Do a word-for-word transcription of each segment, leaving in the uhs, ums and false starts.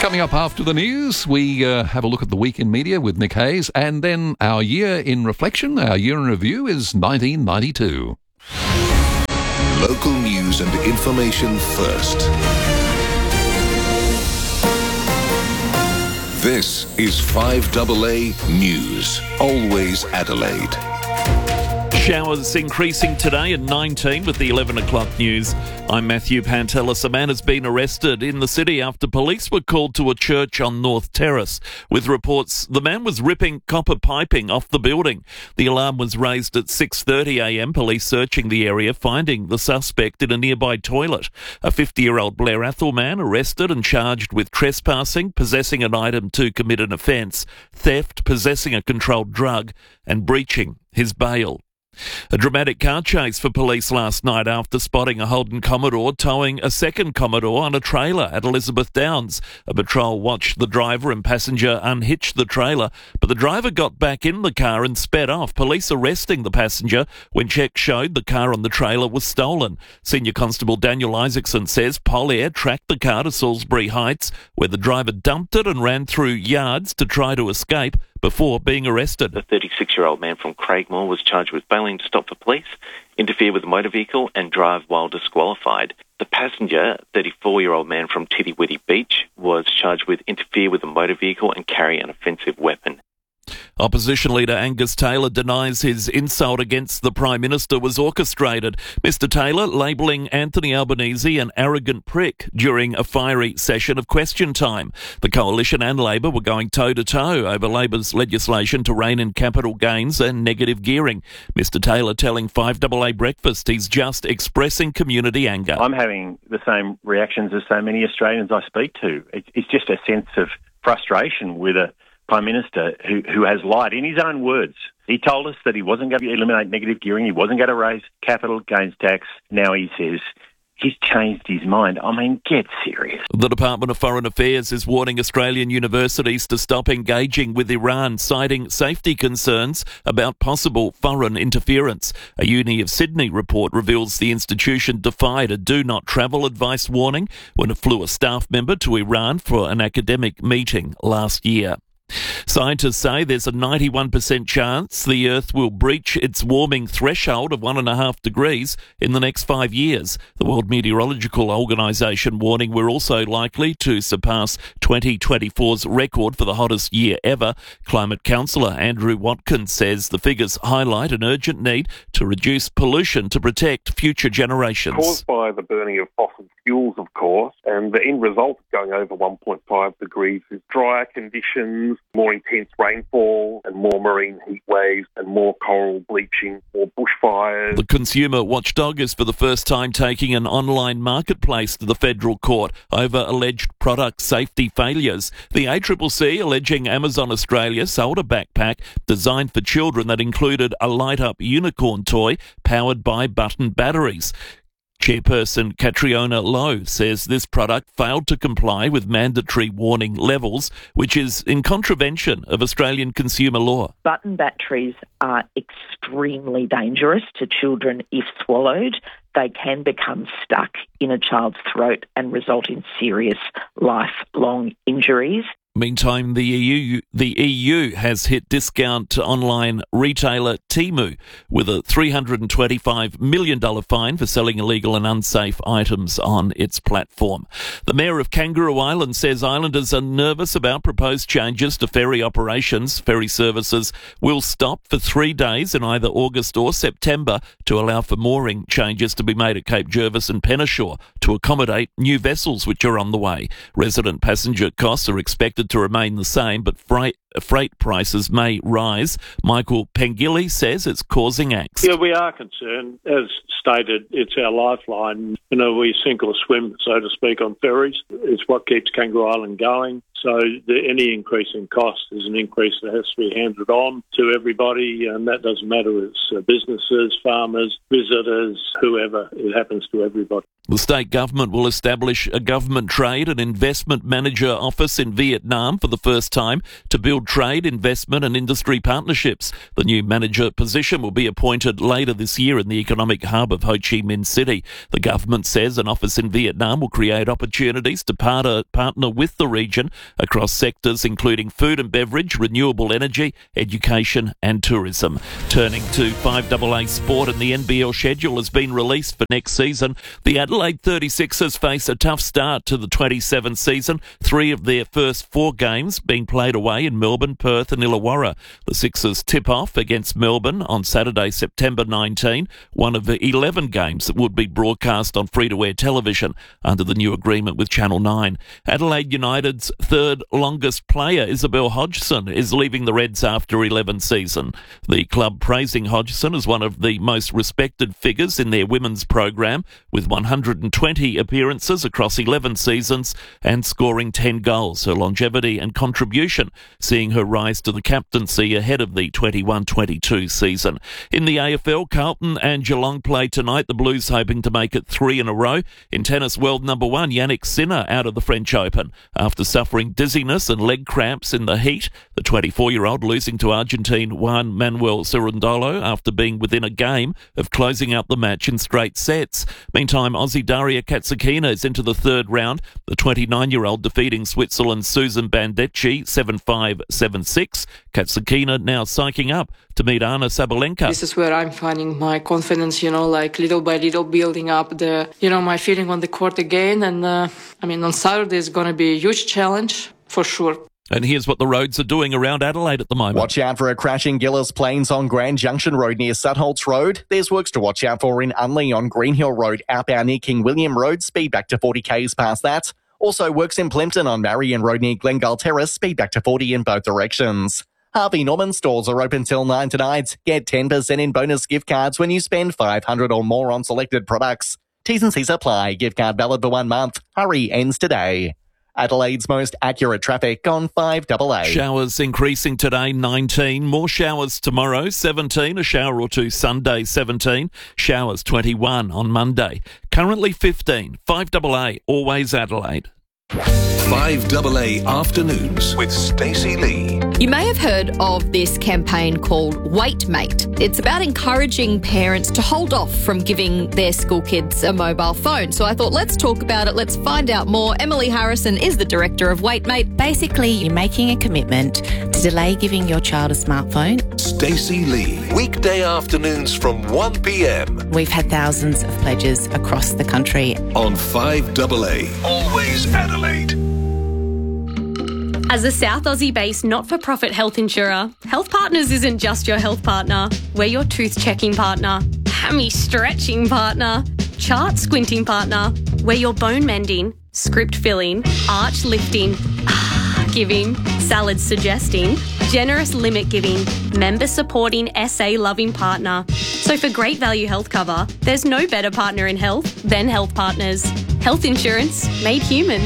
Coming up after the news, we uh, have a look at the week in media with Nick Hayes, and then our year in reflection, our year in review is nineteen ninety-two. Local news and information first. This is five A A News, always Adelaide. Showers increasing today at nineteen with the eleven o'clock news. I'm Matthew Pantelis. A man has been arrested in the city after police were called to a church on North Terrace with reports the man was ripping copper piping off the building. The alarm was raised at six thirty a m, police searching the area, finding the suspect in a nearby toilet. A fifty-year-old Blair Athol man arrested and charged with trespassing, possessing an item to commit an offence, theft, possessing a controlled drug and breaching his bail. A dramatic car chase for police last night after spotting a Holden Commodore towing a second Commodore on a trailer at Elizabeth Downs. A patrol watched the driver and passenger unhitch the trailer, but the driver got back in the car and sped off, police arresting the passenger when checks showed the car on the trailer was stolen. Senior Constable Daniel Isaacson says Polair tracked the car to Salisbury Heights, where the driver dumped it and ran through yards to try to escape before being arrested. The thirty-six-year-old man from Craigmore was charged with failing to stop for police, interfere with a motor vehicle and drive while disqualified. The passenger, thirty-four-year-old man from Tiddy-Widdy Beach, was charged with interfere with a motor vehicle and carry an offensive weapon. Opposition leader Angus Taylor denies his insult against the Prime Minister was orchestrated. Mister Taylor labelling Anthony Albanese an arrogant prick during a fiery session of question time. The Coalition and Labor were going toe-to-toe over Labor's legislation to rein in capital gains and negative gearing. Mister Taylor telling five A A Breakfast he's just expressing community anger. I'm having the same reactions as so many Australians I speak to. It's just a sense of frustration with a Prime Minister who, who has lied in his own words. He told us that he wasn't going to eliminate negative gearing, he wasn't going to raise capital gains tax. Now he says he's changed his mind. I mean, get serious. The Department of Foreign Affairs is warning Australian universities to stop engaging with Iran, citing safety concerns about possible foreign interference. A Uni of Sydney report reveals the institution defied a do-not-travel advice warning when it flew a staff member to Iran for an academic meeting last year. Scientists say there's a ninety-one percent chance the Earth will breach its warming threshold of one and a half degrees in the next five years. The World Meteorological Organization warning we're also likely to surpass twenty twenty-four's record for the hottest year ever. Climate counsellor Andrew Watkins says the figures highlight an urgent need to reduce pollution to protect future generations. Caused by the burning of fossil fuels, of course, and the end result of going over one point five degrees is drier conditions, more intense rainfall and more marine heat waves and more coral bleaching, more bushfires. The consumer watchdog is for the first time taking an online marketplace to the federal court over alleged product safety failures. The A C C C alleging Amazon Australia sold a backpack designed for children that included a light-up unicorn toy powered by button batteries. Chairperson Catriona Lowe says this product failed to comply with mandatory warning levels, which is in contravention of Australian consumer law. Button batteries are extremely dangerous to children if swallowed. They can become stuck in a child's throat and result in serious lifelong injuries. Meantime, the E U, the E U has hit discount online retailer Temu with a three hundred twenty-five million dollars fine for selling illegal and unsafe items on its platform. The Mayor of Kangaroo Island says islanders are nervous about proposed changes to ferry operations. Ferry services will stop for three days in either August or September to allow for mooring changes to be made at Cape Jervis and Penneshaw to accommodate new vessels which are on the way. Resident passenger costs are expected to remain the same, but freight, freight prices may rise. Michael Pengilly says it's causing angst. Yeah, we are concerned. As stated, it's our lifeline. You know, we sink or swim, so to speak, on ferries. It's what keeps Kangaroo Island going. So the, any increase in cost is an increase that has to be handed on to everybody, and that doesn't matter. It's uh, businesses, farmers, visitors, whoever. It happens to everybody. The state government will establish a government trade and investment manager office in Vietnam for the first time to build Skilled Trade, Investment and Industry Partnerships. The new manager position will be appointed later this year in the economic hub of Ho Chi Minh City. The government says an office in Vietnam will create opportunities to partner, partner with the region across sectors including food and beverage, renewable energy, education and tourism. Turning to five A A sport, and the N B L schedule has been released for next season. The Adelaide thirty-sixers face a tough start to the twenty-seven season. Three of their first four games being played away in Melbourne, Perth and Illawarra. The Sixers tip off against Melbourne on Saturday, September nineteenth, one of the eleven games that would be broadcast on free-to-air television under the new agreement with Channel nine. Adelaide United's third longest player, Isabel Hodgson, is leaving the Reds after eleven seasons. The club praising Hodgson as one of the most respected figures in their women's program, with one hundred twenty appearances across eleven seasons and scoring ten goals. Her longevity and contribution seeing her rise to the captaincy ahead of the twenty-one twenty-two season. In the A F L, Carlton and Geelong play tonight, the Blues hoping to make it three in a row. In tennis, world number one Yannick Sinner out of the French Open after suffering dizziness and leg cramps in the heat. The twenty-four-year-old losing to Argentine Juan Manuel Cerundolo after being within a game of closing out the match in straight sets. Meantime, Aussie Daria Katsakina is into the third round. The twenty-nine-year-old defeating Switzerland's Susan Bandecchi seven five, seven six. Katsakina now psyching up to meet Anna Sabalenka. This is where I'm finding my confidence, you know, like little by little building up the, you know, my feeling on the court again. And uh, I mean, on Saturday is going to be a huge challenge for sure. And here's what the roads are doing around Adelaide at the moment. Watch out for a crash in Gillis Plains on Grand Junction Road near Sutholtz Road. There's works to watch out for in Unley on Green Hill Road, outbound near King William Road, speed back to forty k's past that. Also works in Plimpton on Marion Road near Glengall Terrace, speed back to forty in both directions. Harvey Norman stores are open till nine tonight. Get ten percent in bonus gift cards when you spend five hundred dollars or more on selected products. T's and C's apply. Gift card valid for one month. Hurry ends today. Adelaide's most accurate traffic on five A A. Showers increasing today, nineteen. More showers tomorrow, seventeen. A shower or two Sunday, seventeen. Showers, twenty-one on Monday. Currently fifteen. five A A, always Adelaide. five A A Afternoons with Stacey Lee. You may have heard of this campaign called WaitMate. It's about encouraging parents to hold off from giving their school kids a mobile phone. So I thought, let's talk about it. Let's find out more. Emily Harrison is the director of WaitMate. Basically, you're making a commitment to delay giving your child a smartphone. Stacey Lee. Weekday afternoons from one p m. We've had thousands of pledges across the country. On five A A. Always Adelaide. As a South Aussie-based not-for-profit health insurer, Health Partners isn't just your health partner. We're your tooth-checking partner, hammy-stretching partner, chart-squinting partner. We're your bone-mending, script-filling, arch-lifting, ah-giving, salad-suggesting, generous limit-giving, member-supporting, S A-loving partner. So for great value health cover, there's no better partner in health than Health Partners. Health insurance made human.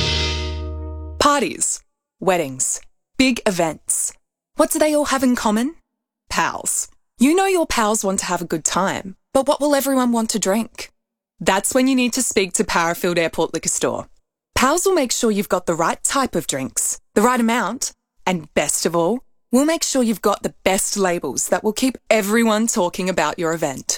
Parties. Weddings, big events. What do they all have in common? Pals. You know your pals want to have a good time, but what will everyone want to drink? That's when you need to speak to Powerfield Airport Liquor Store. Pals will make sure you've got the right type of drinks, the right amount, and best of all, we'll make sure you've got the best labels that will keep everyone talking about your event.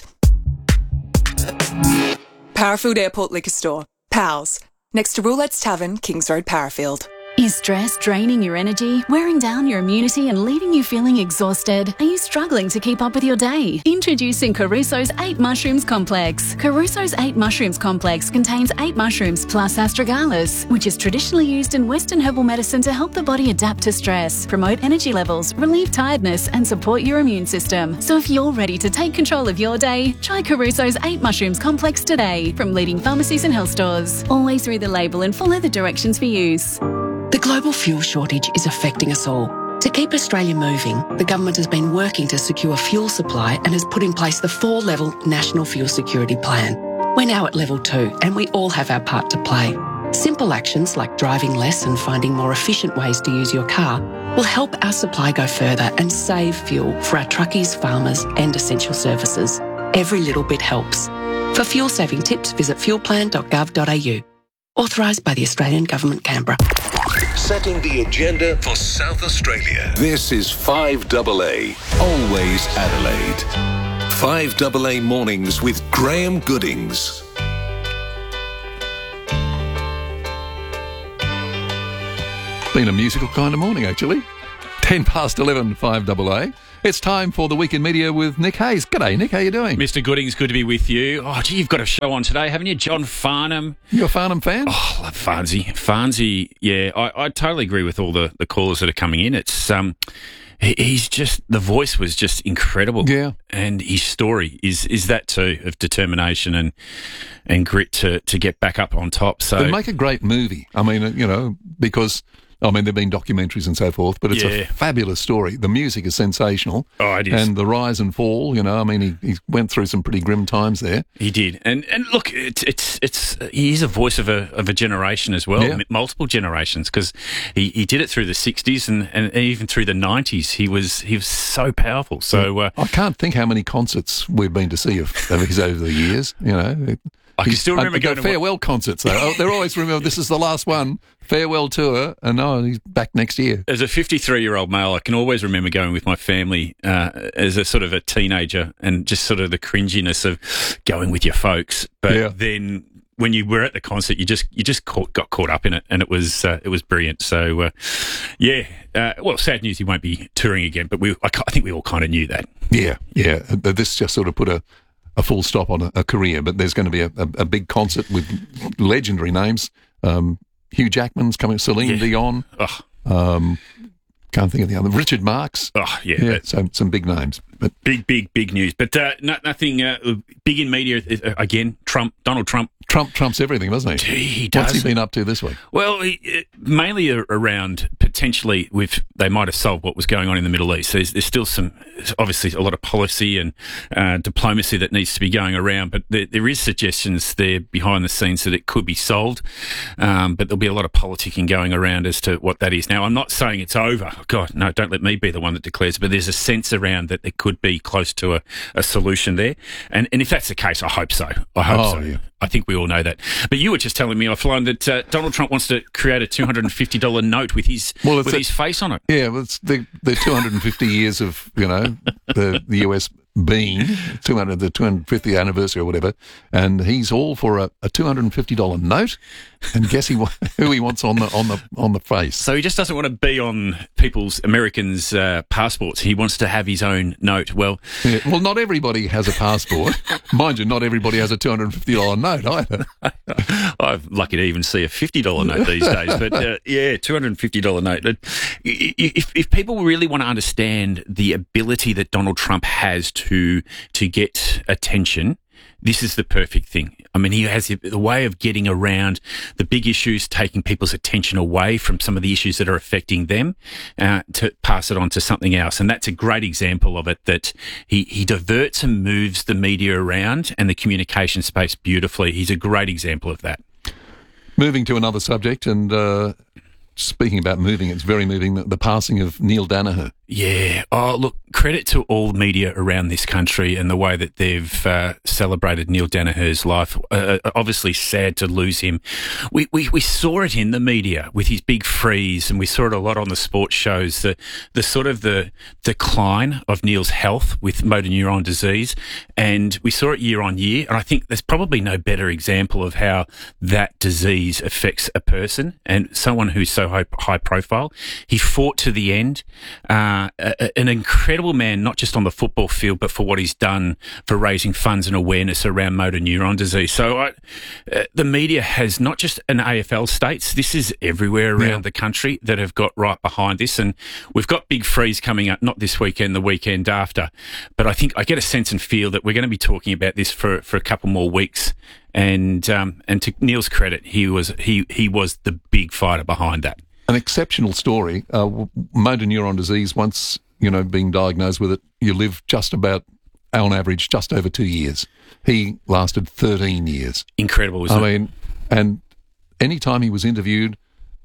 Powerfield Airport Liquor Store. Pals. Next to Roulette's Tavern, Kings Road, Powerfield. Is stress draining your energy, wearing down your immunity and leaving you feeling exhausted? Are you struggling to keep up with your day? Introducing Caruso's eight Mushrooms Complex. Caruso's eight Mushrooms Complex contains eight mushrooms plus astragalus, which is traditionally used in Western herbal medicine to help the body adapt to stress, promote energy levels, relieve tiredness and support your immune system. So if you're ready to take control of your day, try Caruso's eight Mushrooms Complex today from leading pharmacies and health stores. Always read the label and follow the directions for use. The global fuel shortage is affecting us all. To keep Australia moving, the government has been working to secure fuel supply and has put in place the four-level National Fuel Security Plan. We're now at level two and we all have our part to play. Simple actions like driving less and finding more efficient ways to use your car will help our supply go further and save fuel for our truckies, farmers and essential services. Every little bit helps. For fuel saving tips, visit fuel plan dot gov dot a u. Authorised by the Australian Government, Canberra. Setting the agenda for South Australia. This is five double A, always Adelaide. five double A Mornings with Graham Goodings. Been a musical kind of morning, actually. ten past eleven, five double A. It's time for the Week in Media with Nick Hayes. G'day, Nick. How you doing? Mister Goodings, good to be with you. Oh, gee, you've got a show on today, haven't you? John Farnham. You're a Farnham fan? Oh, I love Farnsey. Farnsey, yeah, I, I totally agree with all the, the callers that are coming in. It's um, he, he's just, the voice was just incredible. Yeah. And his story is is that too, of determination and and grit to, to get back up on top. So it'd make a great movie. I mean, you know, because... I mean, there have been documentaries and so forth, but it's Yeah. a fabulous story. The music is sensational. Oh, it is. And the rise and fall, you know, I mean, he, he went through some pretty grim times there. He did, and and look, it's it's it's he is a voice of a of a generation as well, Yeah. multiple generations, because he, he did it through the sixties and, and even through the nineties. He was he was so powerful. So uh, I can't think how many concerts we've been to see of, of his over the years, you know. I can still remember uh, going to farewell concerts, though. Oh, they're always remember this is the last one, farewell tour, and oh, he's back next year. As a fifty-three-year-old male, I can always remember going with my family uh, as a sort of a teenager and just sort of the cringiness of going with your folks. But Yeah. then when you were at the concert, you just you just caught, got caught up in it, and it was uh, it was brilliant. So uh, yeah, uh, well, sad news he won't be touring again, but we I, ca- I think we all kind of knew that. Yeah, yeah. Uh, This just sort of put a, a full stop on a, a career, but there's going to be a, a, a big concert with legendary names. Um, Hugh Jackman's coming, Celine Yeah. Dion. Oh. Um, can't think of the other. Richard Marx. Oh, yeah. Yeah, but- so some big names. But Big, big, big news. But uh, no, nothing uh, big in media. Uh, again, Trump, Donald Trump. Trump trumps everything, doesn't he? Gee, he What's does. he been up to this week? Well, he, uh, mainly a- around potentially with they might have solved what was going on in the Middle East. There's, there's still some, obviously, a lot of policy and uh, diplomacy that needs to be going around, but there, there is suggestions there behind the scenes that it could be solved, um, but there'll be a lot of politicking going around as to what that is. Now, I'm not saying it's over. God, no, don't let me be the one that declares it, but there's a sense around that there could be close to a, a solution there. And, and if that's the case, I hope so. I hope Oh, so. yeah. I think we all know that. But you were just telling me offline that uh, Donald Trump wants to create a two hundred fifty dollars note with his Well, it's with a- his face on it. Yeah, well, it's the, the two hundred fifty years of, you know, the, the U S being, two hundred, the two hundred fiftieth anniversary or whatever, and he's all for a, a two hundred fifty dollars note, and guess he wa- who he wants on the on the on the face. So he just doesn't want to be on people's Americans' uh, passports. He wants to have his own note. Well, Yeah, well, not everybody has a passport. Mind you, not everybody has a two hundred fifty dollars note either. I'm lucky to even see a fifty dollars note these days. But uh, yeah, two hundred fifty dollars note. But i- i- If, if people really want to understand the ability that Donald Trump has to to get attention, this is the perfect thing. I mean, he has the way of getting around the big issues, taking people's attention away from some of the issues that are affecting them, uh, to pass it on to something else. And that's a great example of it, that he, he diverts and moves the media around and the communication space beautifully. He's a great example of that. Moving to another subject, and uh, speaking about moving, it's very moving, the, the passing of Neil Danaher. Yeah. Oh, look, credit to all media around this country and the way that they've uh, celebrated Neil Danaher's life. Uh, obviously sad to lose him. We, we we saw it in the media with his big freeze, and we saw it a lot on the sports shows, the, the sort of the decline of Neil's health with motor neuron disease. And we saw it year on year. And I think there's probably no better example of how that disease affects a person and someone who's so high, high profile. He fought to the end. Uh, Uh, a, an incredible man, not just on the football field, but for what he's done for raising funds and awareness around motor neuron disease. So I, uh, the media has not just an A F L states, this is everywhere around Yeah. the country that have got right behind this. And we've got Big Freeze coming up, not this weekend, the weekend after. But I think I get a sense and feel that we're going to be talking about this for, for a couple more weeks. And um, and to Neil's credit, he was he he was the big fighter behind that. An exceptional story. Uh, w- motor neuron disease, once, you know, being diagnosed with it, you live just about, on average, just over two years. He lasted thirteen years. Incredible, I isn't it? mean, and any time he was interviewed,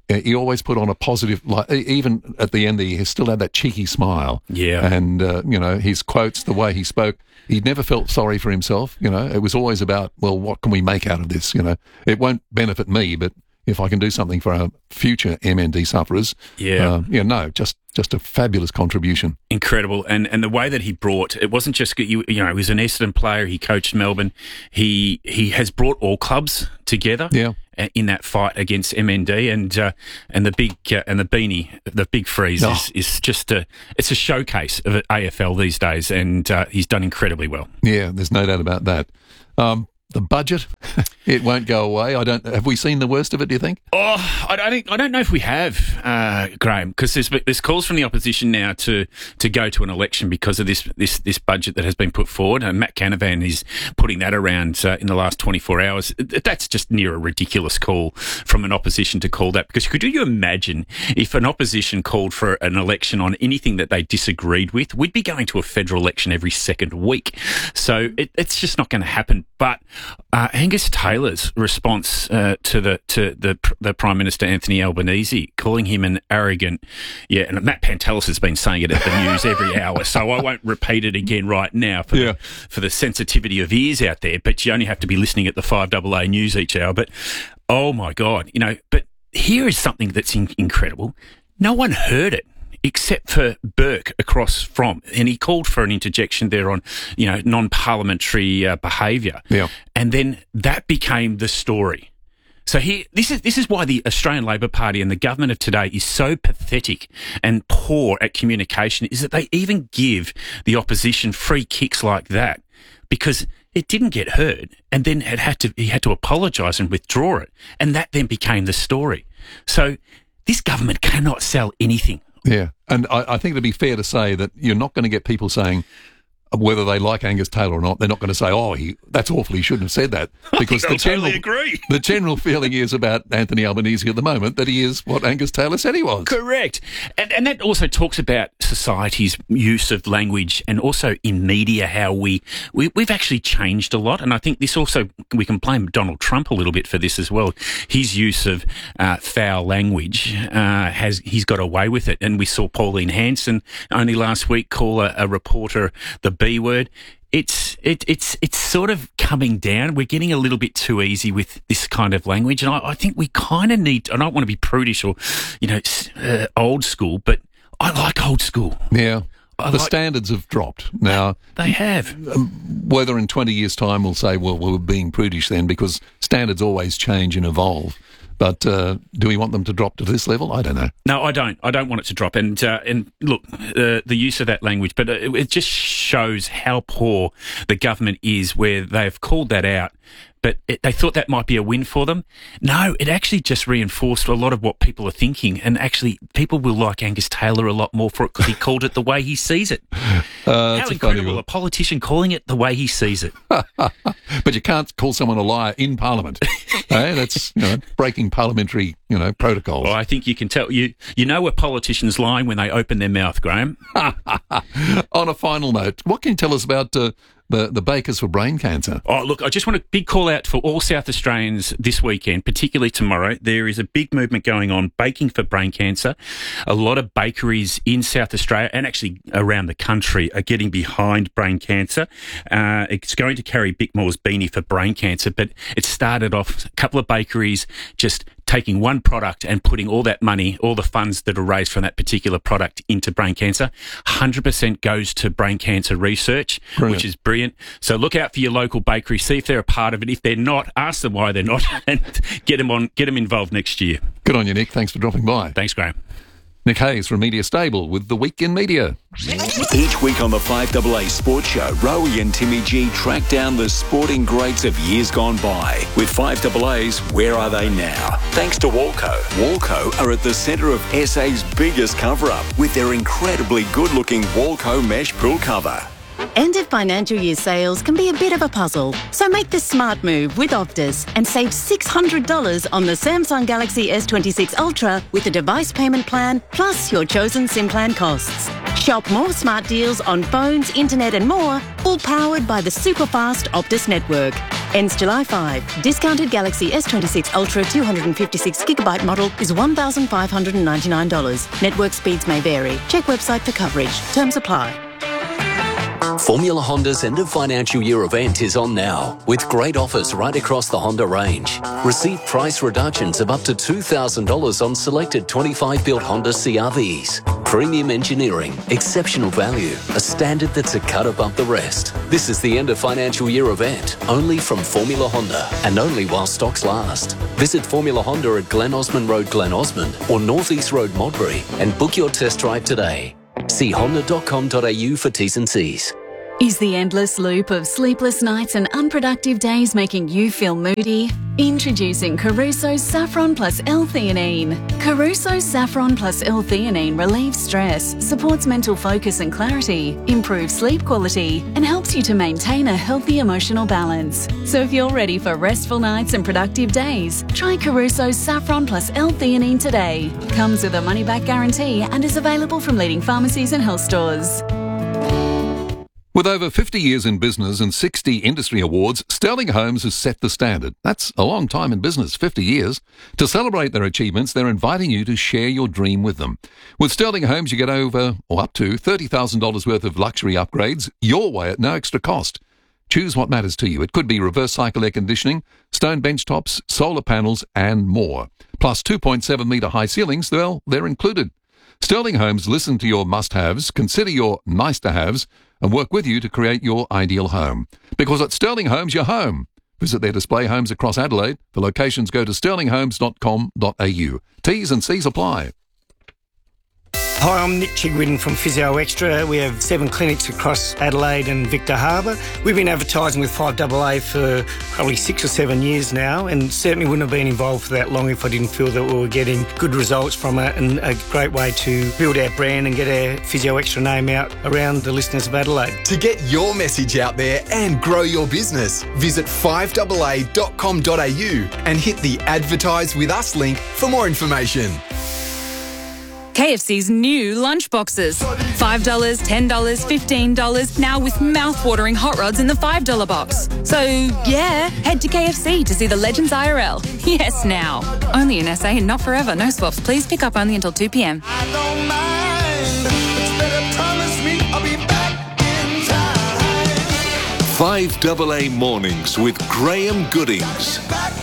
he always put on a positive, like even at the end, he still had that cheeky smile. Yeah. And, uh, you know, his quotes, the way he spoke, he never felt sorry for himself. You know, it was always about, well, what can we make out of this? You know, it won't benefit me, but if I can do something for our future M N D sufferers, yeah, uh, yeah, no, just just a fabulous contribution. Incredible, and and the way that he brought, it wasn't just you, you know, he was an Essendon player. He coached Melbourne. He he has brought all clubs together. Yeah. In that fight against M N D, and uh, and the big uh, and the beanie, the big freeze oh. is, is just a it's a showcase of A F L these days, and uh, he's done incredibly well. Yeah, there's no doubt about that. Um, The budget, it won't go away. I don't. Have we seen the worst of it, do you think? Oh, I don't. I don't know if we have, uh, Graham, because there's there's calls from the opposition now to, to go to an election because of this this this budget that has been put forward. And Matt Canavan is putting that around uh, in the last twenty-four hours. That's just near a ridiculous call from an opposition to call that. Because could you imagine if an opposition called for an election on anything that they disagreed with? We'd be going to a federal election every second week. So it, it's just not going to happen. But Uh, Angus Taylor's response uh, to the to the the Prime Minister Anthony Albanese, calling him an arrogant, yeah, and Matt Pantelis has been saying it at the news every hour, so I won't repeat it again right now for yeah. the, for the sensitivity of ears out there. But you only have to be listening at the five A A news each hour. But oh my God, you know. But here is something that's in- incredible. No one heard it, except for Burke across from, and he called for an interjection there on, you know, non-parliamentary uh, behaviour. Yeah. And then that became the story. So here, this is this is why the Australian Labor Party and the government of today is so pathetic and poor at communication, is that they even give the opposition free kicks like that because it didn't get heard, and then it had to he had to apologise and withdraw it, and that then became the story. So this government cannot sell anything. Yeah, and I, I think it'd be fair to say that you're not going to get people saying whether they like Angus Taylor or not. They're not going to say, "Oh, he that's awful. He shouldn't have said that." Because the general, totally agree. the general feeling is about Anthony Albanese at the moment that he is what Angus Taylor said he was. Correct, and and that also talks about society's use of language, and also in media how we, we we've actually changed a lot. And I think this also, we can blame Donald Trump a little bit for this as well. His use of uh, foul language uh, has he's got away with it, and we saw Pauline Hanson only last week call a, a reporter the B word. It's it, it's it's sort of coming down. We're getting a little bit too easy with this kind of language, and I, I think we kind of need. I don't want to be prudish or, you know, uh, old school, but I like old school. Yeah, I the like, standards have dropped now. They have. Um, whether in twenty years' time we'll say, well, we're being prudish then, because standards always change and evolve. But uh, do we want them to drop to this level? I don't know. No, I don't. I don't want it to drop. And uh, and look, uh, the use of that language, but it, it just shows how poor the government is, where they've called that out. But it, they thought that might be a win for them. No, it actually just reinforced a lot of what people are thinking. And actually, people will like Angus Taylor a lot more for it because he called it the way he sees it. Uh, How incredible, a politician calling it the way he sees it. But you can't call someone a liar in Parliament. eh? That's, you know, breaking parliamentary, you know, protocols. Well, I think you can tell. You you know a politician's lying when they open their mouth, Graham. On a final note, what can you tell us about uh, the, the bakers for brain cancer? Oh, look, I just want a big call out for all South Australians this weekend, particularly tomorrow. There is a big movement going on, baking for brain cancer. A lot of bakeries in South Australia and actually around the country are getting behind brain cancer. Uh, it's going to carry Bickmore's beanie for brain cancer, but it started off a couple of bakeries just taking one product and putting all that money, all the funds that are raised from that particular product into brain cancer. one hundred percent goes to brain cancer research, Brilliant. Which is brilliant. So look out for your local bakery, see if they're a part of it. If they're not, ask them why they're not, and get them on, get them involved next year. Good on you, Nick. Thanks for dropping by. Thanks, Graham. Nick Hayes from Media Stable with The Week in Media. Each week on the five A A Sports Show, Rowie and Timmy G track down the sporting greats of years gone by. With five A A's Where Are They Now? Thanks to Walco. Walco are at the centre of S A's biggest cover-up with their incredibly good-looking Walco mesh pool cover. End of financial year sales can be a bit of a puzzle, so make the smart move with Optus and save six hundred dollars on the Samsung Galaxy S twenty-six Ultra with a device payment plan plus your chosen SIM plan costs. Shop more smart deals on phones, internet and more, all powered by the super fast Optus network. Ends July fifth. Discounted Galaxy S twenty-six Ultra two hundred fifty-six gigabyte model is one thousand five hundred ninety-nine dollars. Network speeds may vary. Check website for coverage. Terms apply. Formula Honda's end of financial year event is on now, with great offers right across the Honda range. Receive price reductions of up to two thousand dollars on selected twenty-five built Honda C R Vs. Premium engineering, exceptional value, a standard that's a cut above the rest. This is the end of financial year event, only from Formula Honda, and only while stocks last. Visit Formula Honda at Glen Osmond Road, Glen Osmond, or North East Road, Modbury, and book your test drive today. See honda dot com dot a u for T's and C's. Is the endless loop of sleepless nights and unproductive days making you feel moody? Introducing Caruso's Saffron Plus L-Theanine. Caruso's Saffron Plus L-Theanine relieves stress, supports mental focus and clarity, improves sleep quality, and helps you to maintain a healthy emotional balance. So if you're ready for restful nights and productive days, try Caruso's Saffron Plus L-Theanine today. Comes with a money-back guarantee and is available from leading pharmacies and health stores. With over fifty years in business and sixty industry awards, Sterling Homes has set the standard. That's a long time in business, fifty years. To celebrate their achievements, they're inviting you to share your dream with them. With Sterling Homes, you get over, or up to, thirty thousand dollars worth of luxury upgrades your way at no extra cost. Choose what matters to you. It could be reverse cycle air conditioning, stone bench tops, solar panels, and more. Plus two point seven metre high ceilings, well, they're included. Sterling Homes listen to your must-haves, consider your nice-to-haves, and work with you to create your ideal home. Because at Sterling Homes, you're home. Visit their display homes across Adelaide. For locations, go to sterling homes dot com dot a u. T's and C's apply. Hi, I'm Nick Chigwin from Physio Extra. We have seven clinics across Adelaide and Victor Harbour. We've been advertising with five A A for probably six or seven years now, and certainly wouldn't have been involved for that long if I didn't feel that we were getting good results from it, and a great way to build our brand and get our Physio Extra name out around the listeners of Adelaide. To get your message out there and grow your business, visit five A A dot com dot a u and hit the Advertise With Us link for more information. K F C's new lunch boxes. five dollars, ten dollars, fifteen dollars, now with mouth-watering hot rods in the five dollar box. So, yeah, head to K F C to see the Legends I R L. Yes, now. Only in S A and not forever. No swaps. Please pick up only until two p m. five A A Mornings with Graham Goodings.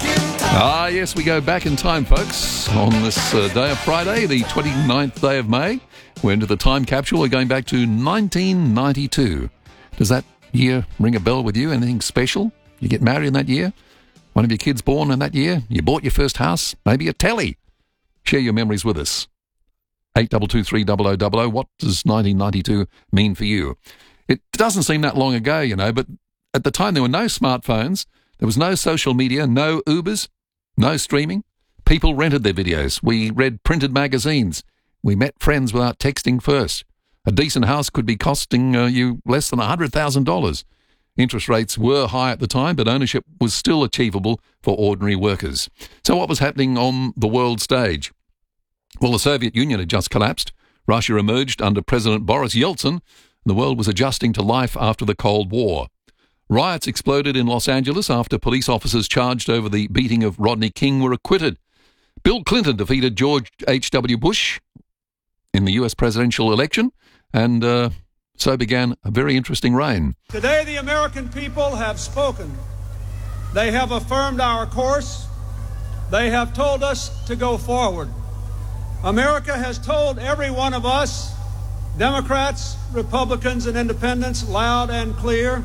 Ah, yes, we go back in time, folks, on this uh, day of Friday, the twenty-ninth day of May. We're into the time capsule. We're going back to nineteen ninety-two. Does that year ring a bell with you? Anything special? You get married in that year? One of your kids born in that year? You bought your first house? Maybe a telly? Share your memories with us. eight two two three zero zero zero zero. What does nineteen ninety-two mean for you? It doesn't seem that long ago, you know, but at the time there were no smartphones, there was no social media, no Ubers, no streaming. People rented their videos. We read printed magazines. We met friends without texting first. A decent house could be costing uh, you less than one hundred thousand dollars. Interest rates were high at the time, but ownership was still achievable for ordinary workers. So what was happening on the world stage? Well, the Soviet Union had just collapsed. Russia emerged under President Boris Yeltsin, and the world was adjusting to life after the Cold War. Riots exploded in Los Angeles after police officers charged over the beating of Rodney King were acquitted. Bill Clinton defeated George H W Bush in the U S presidential election, and uh, so began a very interesting reign. Today the American people have spoken. They have affirmed our course. They have told us to go forward. America has told every one of us, Democrats, Republicans, and Independents, loud and clear,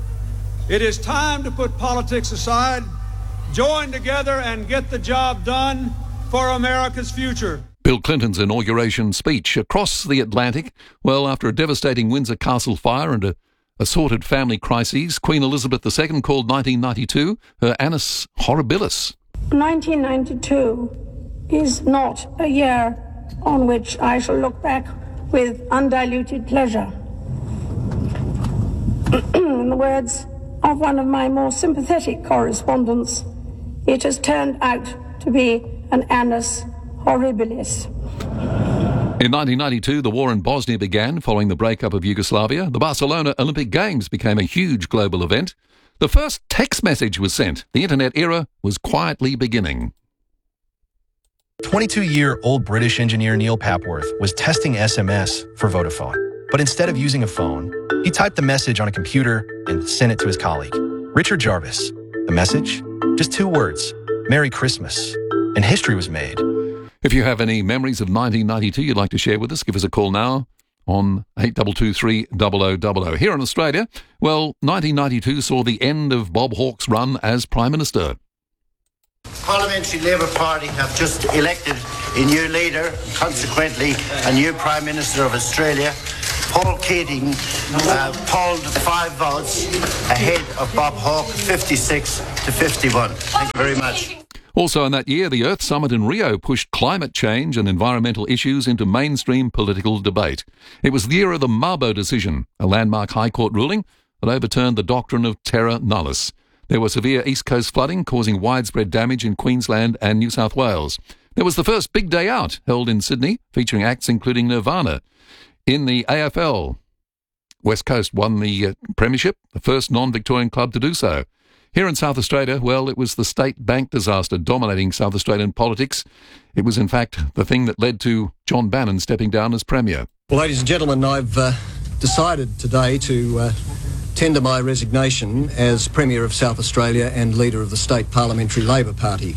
it is time to put politics aside, join together, and get the job done for America's future. Bill Clinton's inauguration speech across the Atlantic. Well, after a devastating Windsor Castle fire and a assorted family crises, Queen Elizabeth the Second called nineteen ninety-two her annus horribilis. nineteen ninety-two is not a year on which I shall look back with undiluted pleasure. In the words of one of my more sympathetic correspondents, it has turned out to be an annus horribilis. In nineteen ninety-two, the war in Bosnia began following the breakup of Yugoslavia. The Barcelona Olympic Games became a huge global event. The first text message was sent. The internet era was quietly beginning. twenty-two-year-old British engineer Neil Papworth was testing S M S for Vodafone. But instead of using a phone, he typed the message on a computer and sent it to his colleague, Richard Jarvis. The message? Just two words, Merry Christmas. And history was made. If you have any memories of nineteen ninety-two you'd like to share with us, give us a call now on eight two two three, zero zero zero zero. Here in Australia, well, nineteen ninety-two saw the end of Bob Hawke's run as Prime Minister. Parliamentary Labour Party have just elected a new leader, consequently a new Prime Minister of Australia. Paul Keating uh, polled five votes ahead of Bob Hawke, fifty-six to fifty-one. Thank you very much. Also in that year, the Earth Summit in Rio pushed climate change and environmental issues into mainstream political debate. It was the year of the Mabo decision, a landmark High Court ruling that overturned the doctrine of terra nullius. There was severe East Coast flooding causing widespread damage in Queensland and New South Wales. There was the first Big Day Out held in Sydney, featuring acts including Nirvana. In the A F L, West Coast won the uh, premiership, the first non-Victorian club to do so. Here in South Australia, well, it was the state bank disaster dominating South Australian politics. It was, in fact, the thing that led to John Bannon stepping down as Premier. Well, ladies and gentlemen, I've uh, decided today to uh, tender my resignation as Premier of South Australia and leader of the State Parliamentary Labor Party.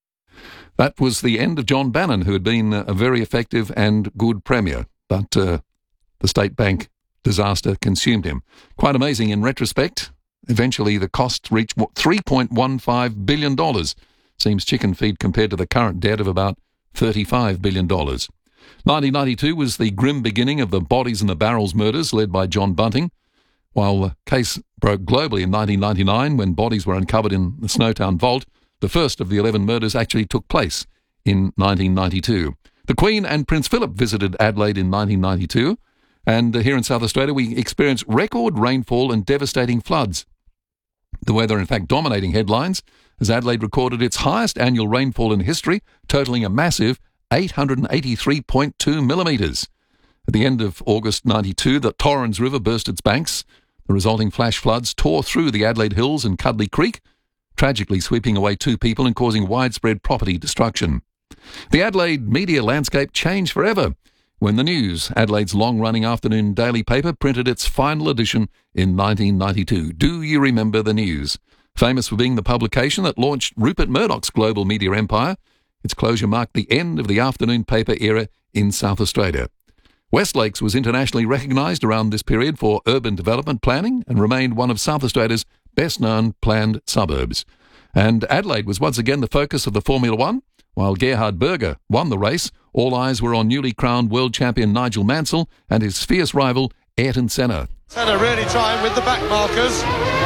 That was the end of John Bannon, who had been a very effective and good Premier, but uh, the state bank disaster consumed him. Quite amazing in retrospect. Eventually, the cost reached what, three point one five billion dollars. Seems chicken feed compared to the current debt of about thirty-five billion dollars. nineteen ninety-two was the grim beginning of the Bodies in the Barrels murders led by John Bunting, while the case broke globally in nineteen ninety-nine when bodies were uncovered in the Snowtown Vault. The first of the eleven murders actually took place in nineteen ninety-two. The Queen and Prince Philip visited Adelaide in nineteen ninety-two, and here in South Australia we experienced record rainfall and devastating floods. The weather, in fact, dominating headlines as Adelaide recorded its highest annual rainfall in history, totalling a massive eight hundred eighty-three point two millimetres. At the end of August ninety-two, the Torrens River burst its banks. The resulting flash floods tore through the Adelaide Hills and Cudley Creek, tragically sweeping away two people and causing widespread property destruction. The Adelaide media landscape changed forever when the News, Adelaide's long-running afternoon daily paper, printed its final edition in nineteen ninety-two. Do you remember the News? Famous for being the publication that launched Rupert Murdoch's global media empire, its closure marked the end of the afternoon paper era in South Australia. Westlakes was internationally recognised around this period for urban development planning and remained one of South Australia's best-known planned suburbs. And Adelaide was once again the focus of the Formula One. While Gerhard Berger won the race, all eyes were on newly crowned world champion Nigel Mansell and his fierce rival Ayrton Senna. Senna really trying with the back markers,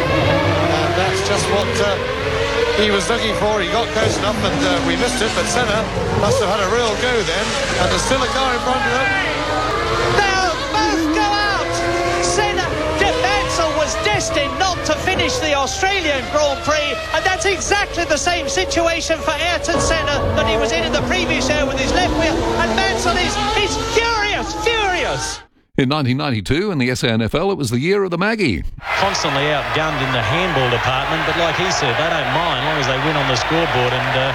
and that's just what uh, he was looking for. He got close enough and uh, we missed it, but Senna must have had a real go then, and there's still a car in front of him. They'll both go out! Senna, Mansell was destined not to finish the Australian Grand Prix, and that's exactly the same situation for Ayrton Senna that he was in in the previous year with his left wheel, and Mansell is, is furious, furious! In nineteen ninety-two, in the S A N F L, it was the year of the Maggie. Constantly outgunned in the handball department, but like he said, they don't mind as long as they win on the scoreboard, and, uh,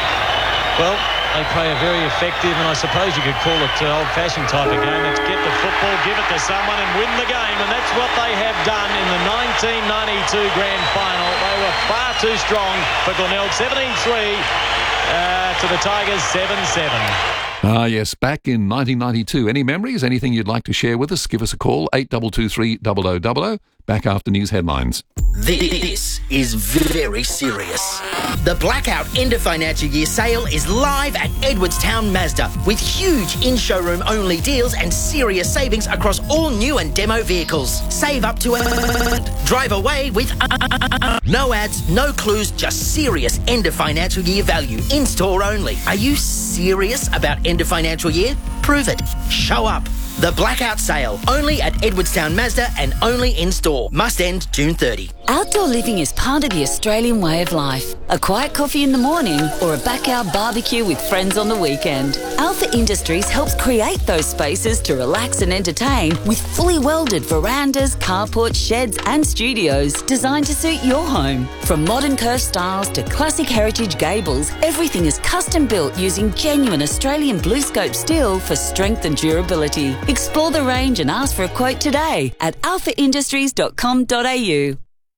well, they play a very effective, and I suppose you could call it uh, old-fashioned type of game. It's get the football, give it to someone and win the game, and that's what they have done in the nineteen ninety-two grand final. They were far too strong for Glenelg, seventeen three uh, to the Tigers, seven seven. Ah, yes, back in nineteen ninety-two. Any memories, anything you'd like to share with us, give us a call, eight two two three, zero zero zero zero. Back after news headlines. This is very serious. The Blackout End of Financial Year sale is live at Edwardstown Mazda with huge in-showroom only deals and serious savings across all new and demo vehicles. Save up to a... Drive away with... No ads, no clues, just serious end of financial year value. In-store only. Are you serious about end of financial year? Prove it. Show up. The Blackout Sale, only at Edwardstown Mazda and only in store. Must end June thirtieth. Outdoor living is part of the Australian way of life. A quiet coffee in the morning or a backyard barbecue with friends on the weekend. Alpha Industries helps create those spaces to relax and entertain with fully welded verandas, carports, sheds and studios designed to suit your home. From modern curved styles to classic heritage gables, everything is custom built using genuine Australian blue scope steel for strength and durability. Explore the range and ask for a quote today at alpha industries dot com dot a u.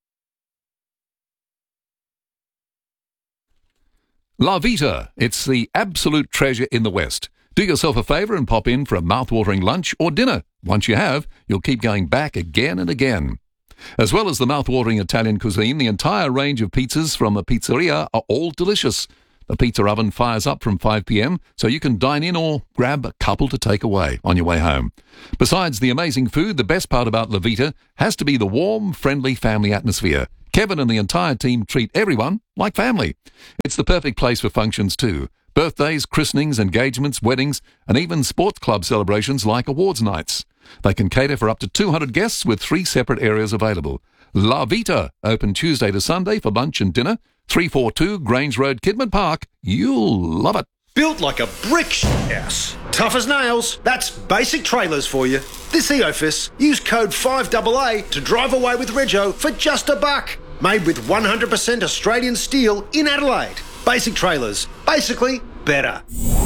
La Vita, it's the absolute treasure in the West. Do yourself a favour and pop in for a mouth-watering lunch or dinner. Once you have, you'll keep going back again and again. As well as the mouth-watering Italian cuisine, the entire range of pizzas from the pizzeria are all delicious. The pizza oven fires up from five p m, so you can dine in or grab a couple to take away on your way home. Besides the amazing food, the best part about La Vita has to be the warm, friendly family atmosphere. Kevin and the entire team treat everyone like family. It's the perfect place for functions too. Birthdays, christenings, engagements, weddings, and even sports club celebrations like awards nights. They can cater for up to two hundred guests with three separate areas available. La Vita, open Tuesday to Sunday for lunch and dinner. three forty-two Grange Road, Kidman Park. You'll love it. Built like a brick house. Tough as nails. That's Basic Trailers for you. This Eofus, use code five A A to drive away with Rego for just a buck. Made with one hundred percent Australian steel in Adelaide. Basic Trailers. Basically better.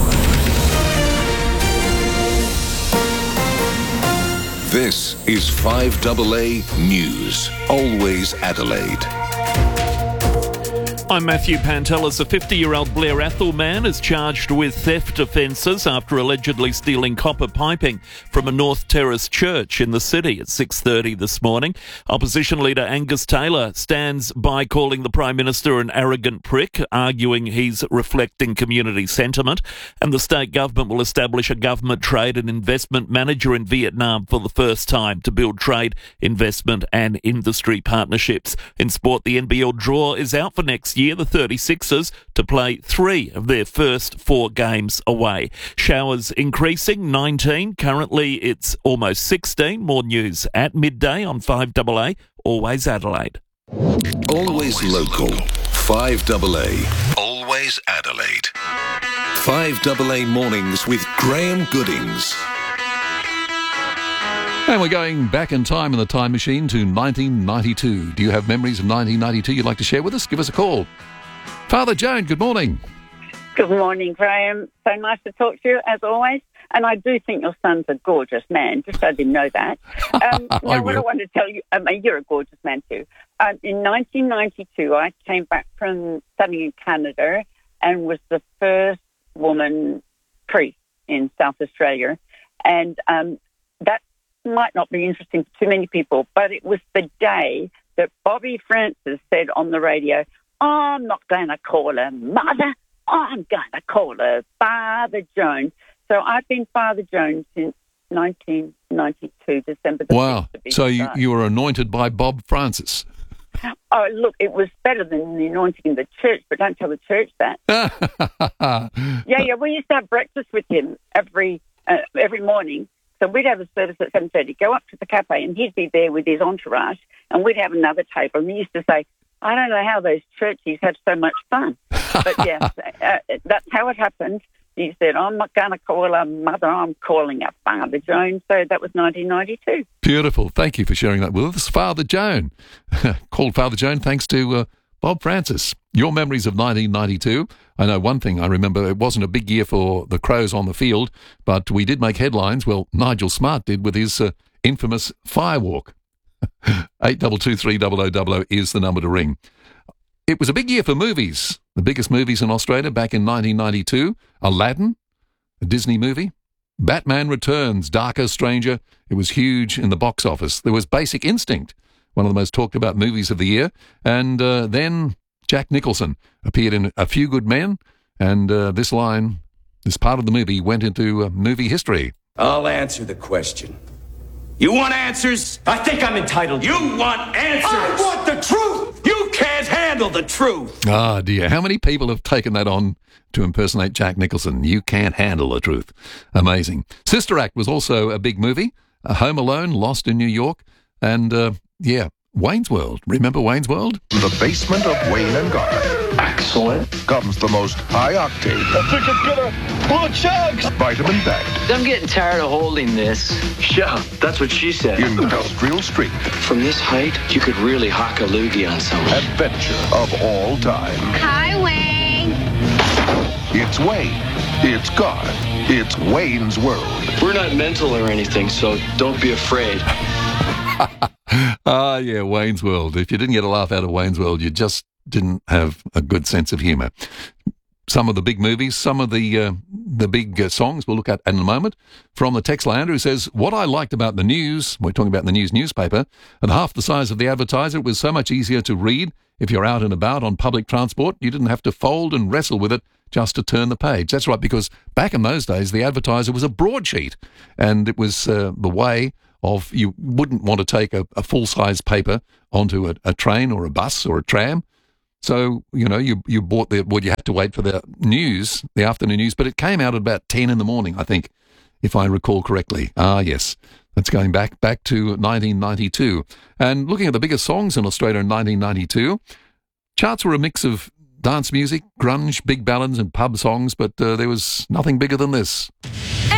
This is five A A News. Always Adelaide. I'm Matthew Pantelis. A fifty-year-old Blair Athol man is charged with theft offences after allegedly stealing copper piping from a North Terrace church in the city at six thirty this morning. Opposition leader Angus Taylor stands by calling the Prime Minister an arrogant prick, arguing he's reflecting community sentiment. And the state government will establish a government trade and investment manager in Vietnam for the first time to build trade, investment and industry partnerships. In sport, the N B L draw is out for next year. The thirty-sixers to play three of their first four games away. Showers increasing, nineteen. Currently it's almost sixteen. More news at midday on five A A. Always Adelaide. Always local. five A A. Always Adelaide. five A A mornings with Graham Goodings. And we're going back in time in the time machine to nineteen ninety-two. Do you have memories of nineteen ninety-two you'd like to share with us? Give us a call. Father Joan, good morning. Good morning, Graham. So nice to talk to you, as always. And I do think your son's a gorgeous man, just so I didn't know that. Um, now, I what I want to tell you, I mean, you're a gorgeous man too. Um, in nineteen ninety-two, I came back from studying in Canada and was the first woman priest in South Australia. And um, that might not be interesting to too many people, but it was the day that Bobby Francis said on the radio, I'm not going to call her Mother, I'm going to call her Father Joan. So I've been Father Joan since nineteen ninety-two, December the Wow. fifth, to be So you, precise. you were anointed by Bob Francis. Oh, look, it was better than the anointing in the church, but don't tell the church that. yeah, yeah, we used to have breakfast with him every uh, every morning. So we'd have a service at seven thirty, go up to the cafe, and he'd be there with his entourage, and we'd have another table. And he used to say, I don't know how those churchies have so much fun. But, yeah, uh, that's how it happened. He said, I'm not going to call her Mother, I'm calling her Father Joan. So that was nineteen ninety-two. Beautiful. Thank you for sharing that with us. Father Joan. Called Father Joan thanks to uh, Bob Francis. Your memories of nineteen ninety-two. I know one thing I remember, it wasn't a big year for the Crows on the field, but we did make headlines. Well, Nigel Smart did with his uh, infamous firewalk. eight two two three double oh double oh is the number to ring. It was a big year for movies. The biggest movies in Australia back in nineteen ninety-two. Aladdin, a Disney movie. Batman Returns, Darker, Stranger. It was huge in the box office. There was Basic Instinct, one of the most talked about movies of the year. And uh, then Jack Nicholson appeared in A Few Good Men. And uh, this line, this part of the movie went into uh, movie history. I'll answer the question. You want answers? I think I'm entitled. You want answers? I want the truth! You can't handle the truth! Ah, dear. How many people have taken that on to impersonate Jack Nicholson? You can't handle the truth. Amazing. Sister Act was also a big movie. Uh, Home Alone, Lost in New York. And, uh, yeah, Wayne's World. Remember Wayne's World? The basement of Wayne and Garth. Excellent. Comes the most high-octane. I think I'm gonna pull a chugs. Vitamin-packed. I'm getting tired of holding this. Yeah, that's what she said. Industrial strength. From this height, you could really hock a loogie on someone. Adventure of all time. Hi, Wayne. It's Wayne. It's Garth. It's Wayne's World. We're not mental or anything, so don't be afraid. Ah, yeah, Wayne's World. If you didn't get a laugh out of Wayne's World, you just didn't have a good sense of humour. Some of the big movies, some of the uh, the big uh, songs we'll look at in a moment. From the text line, who says, what I liked about the news, we're talking about the news newspaper, at half the size of the advertiser, it was so much easier to read. If you're out and about on public transport, you didn't have to fold and wrestle with it just to turn the page. That's right, because back in those days, the advertiser was a broadsheet, and it was uh, the way of you wouldn't want to take a, a full-size paper onto a, a train or a bus or a tram. So, you know, you you bought the, well, you had to wait for the news, the afternoon news, but it came out at about ten in the morning, I think, if I recall correctly. Ah, yes, that's going back, back to nineteen ninety-two. And looking at the biggest songs in Australia in nineteen ninety-two, charts were a mix of dance music, grunge, big ballads and pub songs, but uh, there was nothing bigger than this.